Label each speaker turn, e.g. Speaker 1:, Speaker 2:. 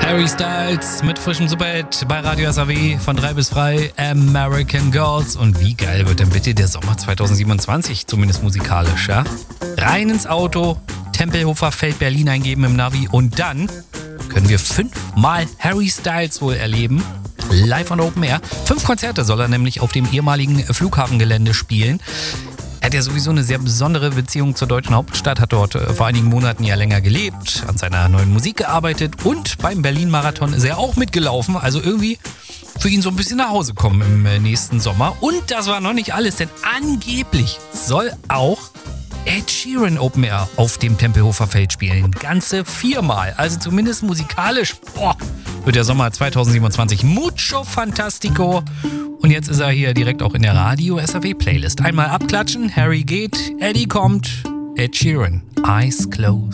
Speaker 1: Harry Styles mit frischem Superhit bei Radio SAW von 3 bis frei, American Girls. Und wie geil wird denn bitte der Sommer 2027, zumindest musikalisch, ja? Rein ins Auto, Tempelhofer Feld Berlin eingeben im Navi und dann können wir 5-mal Harry Styles wohl erleben. Live on Open Air. 5 Konzerte soll er nämlich auf dem ehemaligen Flughafengelände spielen. Er hat ja sowieso eine sehr besondere Beziehung zur deutschen Hauptstadt, hat dort vor einigen Monaten ja länger gelebt, an seiner neuen Musik gearbeitet und beim Berlin-Marathon ist er auch mitgelaufen. Also irgendwie für ihn so ein bisschen nach Hause kommen im nächsten Sommer. Und das war noch nicht alles, denn angeblich soll auch Ed Sheeran Open Air auf dem Tempelhofer Feld spielen. Ganze 4-mal. Also zumindest musikalisch wird der Sommer 2027 mucho fantastico. Und jetzt ist er hier direkt auch in der Radio SAW Playlist. Einmal abklatschen, Harry geht, Eddie kommt, Ed Sheeran, Eyes Closed.